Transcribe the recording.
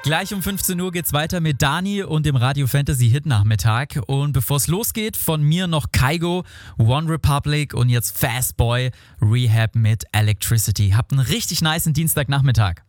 Gleich um 15 Uhr geht's weiter mit Dani und dem Radio Fantasy Hit Nachmittag. Und bevor es losgeht, von mir noch Kygo, One Republic und jetzt Fastboy Rehab mit Electricity. Habt einen richtig nicen Dienstagnachmittag.